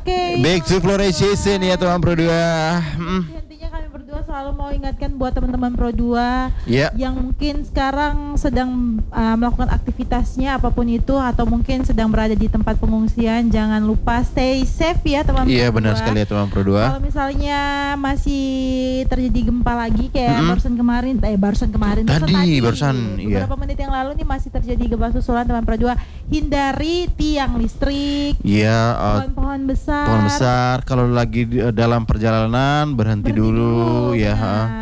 Oke. Back to Floration ya teman Pro 2. Intinya kami berdua selalu mau ingatkan buat teman-teman Pro 2 Yeah. yang mungkin sekarang sedang melakukan aktivitasnya apapun itu atau mungkin sedang berada di tempat pengungsian, jangan lupa stay safe ya teman Pro 2. Iya benar sekali ya teman Pro 2. Kalau misalnya masih terjadi gempa lagi kayak barusan kemarin beberapa menit yang lalu nih masih terjadi gempa susulan teman Pro 2, hindari tiang listrik, pohon-pohon besar. Pohon besar, kalau lagi dalam perjalanan berhenti dulu ya.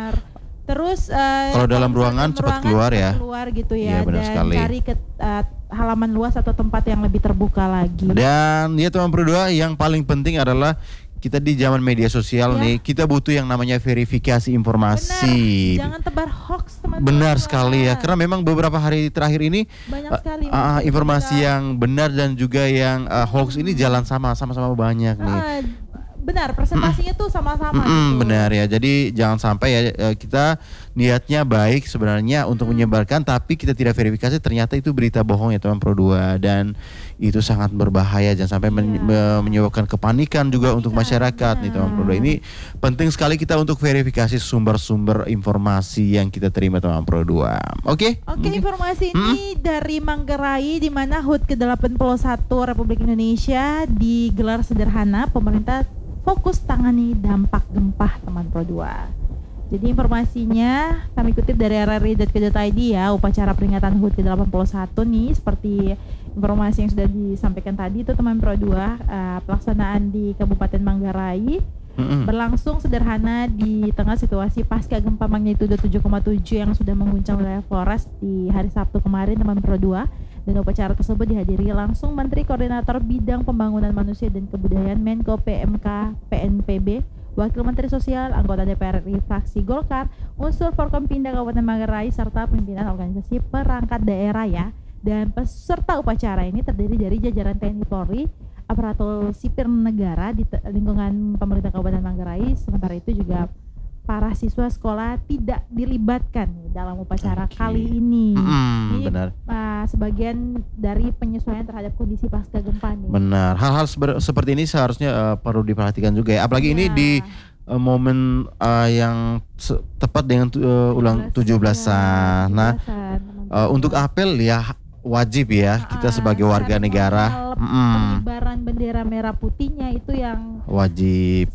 Terus kalau dalam ruangan cepat keluar ya. Keluar gitu ya, benar dan sekali. cari ke halaman luas atau tempat yang lebih terbuka lagi. Dan ya teman Pro 2, yang paling penting adalah kita di zaman media sosial nih, kita butuh yang namanya verifikasi informasi. Benar, jangan tebar hoax teman-teman. Benar sekali ya, karena memang beberapa hari terakhir ini banyak sekali informasi yang benar dan juga yang hoax ini jalan sama-sama banyak nih. Benar, presentasinya tuh sama-sama gitu. Benar ya, jadi jangan sampai ya kita niatnya baik sebenarnya untuk menyebarkan, tapi kita tidak verifikasi ternyata itu berita bohong ya teman Pro 2, dan itu sangat berbahaya, jangan sampai menyebabkan kepanikan juga untuk masyarakat nih teman Pro 2. Ini penting sekali kita untuk verifikasi sumber-sumber informasi yang kita terima teman Pro 2. Oke, informasi ini dari Manggarai di mana HUT ke-81 Republik Indonesia digelar sederhana, pemerintah fokus tangani dampak gempa teman Pro 2. Jadi informasinya kami kutip dari rri.co.id ya, upacara peringatan HUT ke-81 nih seperti informasi yang sudah disampaikan tadi itu teman Pro 2, pelaksanaan di Kabupaten Manggarai berlangsung sederhana di tengah situasi pasca gempa magnitudo 7,7 yang sudah mengguncang wilayah Flores di hari Sabtu kemarin teman Pro 2. Dan upacara tersebut dihadiri langsung Menteri Koordinator Bidang Pembangunan Manusia dan Kebudayaan Menko PMK PNPB, Wakil Menteri Sosial, anggota DPR RI fraksi Golkar, unsur Forkompinda Kabupaten Manggarai, serta pimpinan organisasi perangkat daerah ya. Dan peserta upacara ini terdiri dari jajaran TNI Polri, aparatur sipil negara di lingkungan pemerintah Kabupaten Manggarai. Sementara itu juga para siswa sekolah tidak dilibatkan dalam upacara kali ini. Ini benar. Sebagian dari penyesuaian terhadap kondisi pasca gempa nih. Benar. Hal-hal seperti ini seharusnya perlu diperhatikan juga ya. Apalagi ini di momen yang tepat dengan ulang 17-an. Nah, untuk apel ya wajib ya kita sebagai warga negara. Pengibaran bendera merah putihnya itu yang wajib.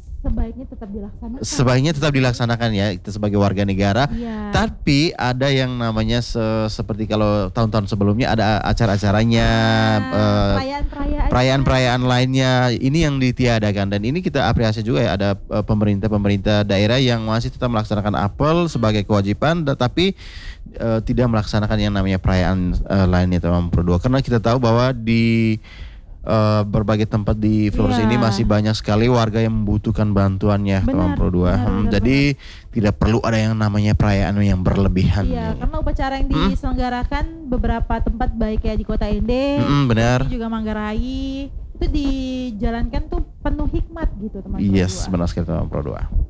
Sebaiknya tetap dilaksanakan ya kita sebagai warga negara. Tapi ada yang namanya seperti kalau tahun-tahun sebelumnya ada acara-acaranya, perayaan-perayaan lainnya, ini yang ditiadakan. Dan ini kita apresiasi juga ya, ada pemerintah daerah yang masih tetap melaksanakan apel sebagai kewajiban, tetapi tidak melaksanakan yang namanya perayaan lainnya teman Pro 2. Karena kita tahu bahwa di berbagai tempat di Flores ini masih banyak sekali warga yang membutuhkan bantuannya teman Pro 2. Jadi tidak perlu ada yang namanya perayaan yang berlebihan. Karena upacara yang diselenggarakan beberapa tempat baik ya di Kota Ende, juga Manggarai, itu dijalankan tuh penuh hikmat gitu teman Pro 2. Benar sekali teman Pro 2.